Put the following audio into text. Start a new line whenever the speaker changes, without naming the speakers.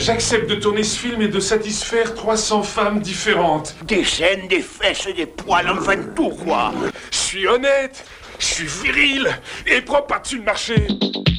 J'accepte de tourner ce film et de satisfaire 300 femmes différentes.
Des scènes, des fesses, des poils, enfin tout, quoi.
Je suis honnête, je suis viril et propre par-dessus le marché.